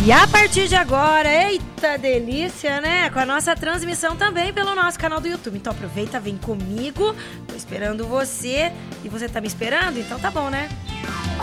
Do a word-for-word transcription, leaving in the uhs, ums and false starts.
E a partir de agora, eita delícia, né? Com a nossa transmissão também pelo nosso canal do YouTube. Então aproveita, vem comigo. Tô esperando você. E você tá me esperando? Então tá bom, né?